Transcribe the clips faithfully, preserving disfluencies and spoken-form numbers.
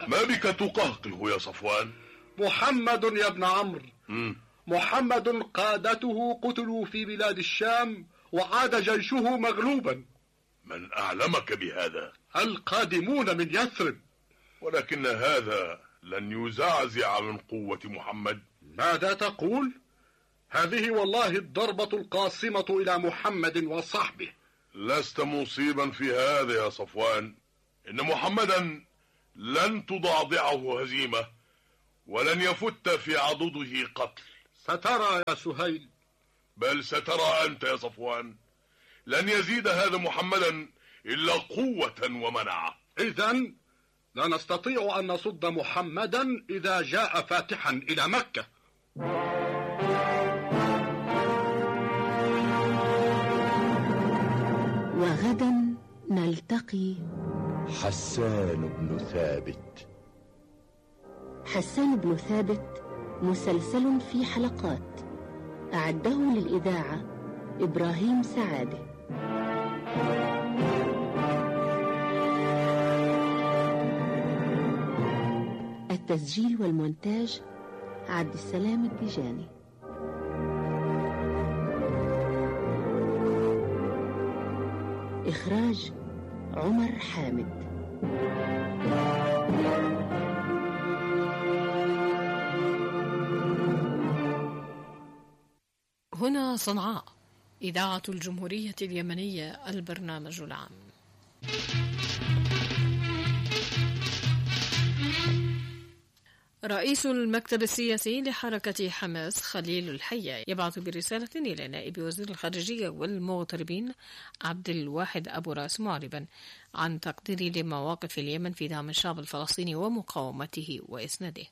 ما بك تقهقه يا صفوان؟ محمد يا ابن عمرو، محمد قادته قتلوا في بلاد الشام وعاد جيشه مغلوبا. من أعلمك بهذا؟ القادمون من يثرب. ولكن هذا لن يزعزع من قوة محمد. ماذا تقول؟ هذه والله الضربة القاصمة إلى محمد وصحبه. لست مصيبا في هذا يا صفوان، إن محمدا لن تضعضعه هزيمة ولن يفت في عضده قتل. سترى يا سهيل. بل سترى أنت يا صفوان، لن يزيد هذا محمدا إلا قوة ومنعة. إذن لا نستطيع أن نصد محمدا إذا جاء فاتحا إلى مكة. وغدا نلتقي حسان بن ثابت. حسان بن ثابت مسلسل في حلقات، أعده للإذاعة إبراهيم سعادة. التسجيل والمونتاج عبد السلام الدجاني. إخراج عمر حامد. هنا صنعاء، إذاعة الجمهورية اليمنية، البرنامج العام. رئيس المكتب السياسي لحركة حماس خليل الحية يبعث برسالة إلى نائب وزير الخارجية والمغتربين عبد الواحد أبو راس معربا عن تقديره لمواقف اليمن في دعم الشعب الفلسطيني ومقاومته وإسناده.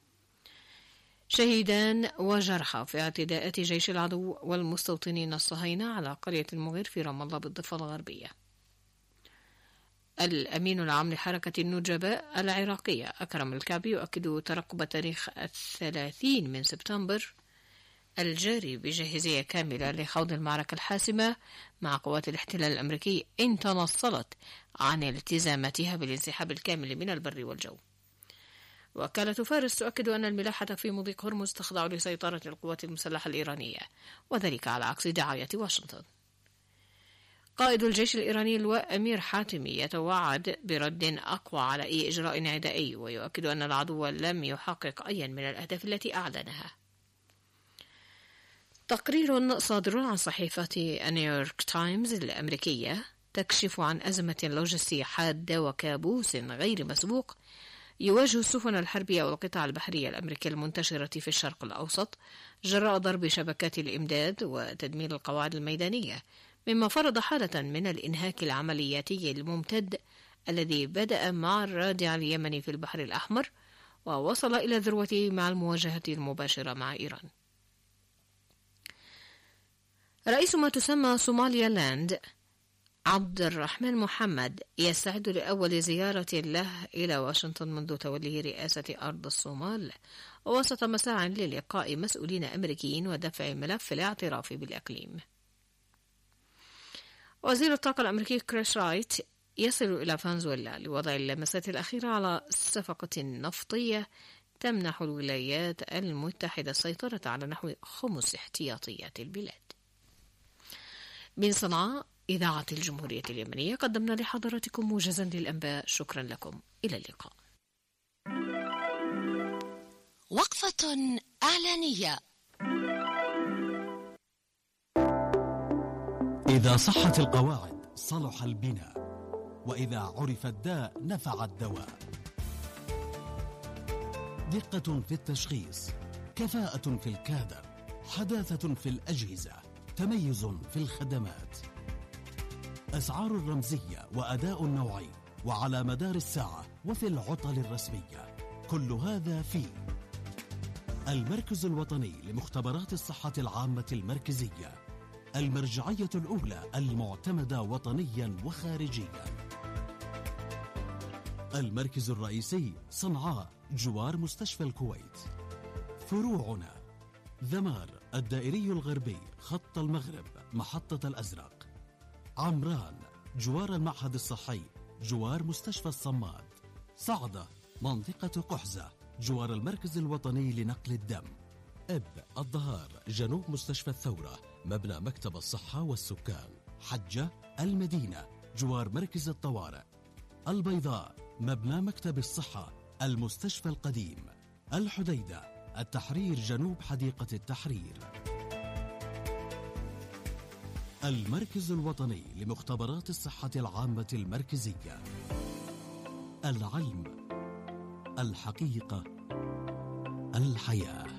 شهيدان وجرحى في اعتداءات جيش العدو والمستوطنين الصهاينة على قرية المغير في رام الله بالضفة الغربية. الأمين العام لحركة النجباء العراقية أكرم الكعبي يؤكد ترقب تاريخ الثلاثين من سبتمبر الجاري بجاهزية كاملة لخوض المعركة الحاسمة مع قوات الاحتلال الأمريكي إن تنصلت عن التزاماتها بالانسحاب الكامل من البر والجو. وكالة فارس تؤكد أن الملاحة في مضيق هرمز تخضع لسيطرة القوات المسلحة الإيرانية، وذلك على عكس دعاية واشنطن. قائد الجيش الإيراني اللواء أمير حاتمي يتوعد برد أقوى على أي إجراء عدائي، ويؤكد أن العدو لم يحقق أي من الأهداف التي أعلنها. تقرير صادر عن صحيفة نيويورك تايمز الأمريكية تكشف عن أزمة لوجستية حادة وكابوس غير مسبوق يواجه السفن الحربية والقطع البحرية الأمريكية المنتشرة في الشرق الأوسط جراء ضرب شبكات الإمداد وتدمير القواعد الميدانية، مما فرض حالة من الإنهاك العملياتي الممتد الذي بدأ مع الرادع اليمني في البحر الأحمر ووصل إلى ذروته مع المواجهة المباشرة مع إيران. رئيس ما تسمى صوماليا لاند عبد الرحمن محمد يستعد لأول زيارة له إلى واشنطن منذ توليه رئاسة أرض الصومال، ووسط مساع للقاء مسؤولين أمريكيين ودفع ملف الاعتراف بالإقليم. وزير الطاقة الأمريكي كريس رايت يصل إلى فنزويلا لوضع اللمسات الأخيرة على صفقة نفطية تمنح الولايات المتحدة السيطرة على نحو خمس احتياطيات البلاد. من صنعاء، إذاعة الجمهورية اليمنية، قدمنا لحضراتكم موجزا للأنباء. شكرا لكم، إلى اللقاء. وقفة إعلانية. إذا صحت القواعد صلح البناء، وإذا عرف الداء نفع الدواء. دقة في التشخيص، كفاءة في الكادر، حداثة في الأجهزة، تميز في الخدمات، أسعار رمزية وأداء نوعي وعلى مدار الساعة وفي العطل الرسمية. كل هذا في المركز الوطني لمختبرات الصحة العامة المركزية، المرجعية الأولى المعتمدة وطنيا وخارجيا. المركز الرئيسي صنعاء جوار مستشفى الكويت. فروعنا ذمار الدائري الغربي خط المغرب محطة الأزرق. عمران جوار المعهد الصحي جوار مستشفى الصماد. صعدة منطقة قحزة جوار المركز الوطني لنقل الدم. إب الظهار جنوب مستشفى الثورة مبنى مكتب الصحة والسكان. حجة المدينة جوار مركز الطوارئ. البيضاء مبنى مكتب الصحة المستشفى القديم. الحديدة التحرير جنوب حديقة التحرير. المركز الوطني لمختبرات الصحة العامة المركزية. العلم، الحقيقة، الحياة.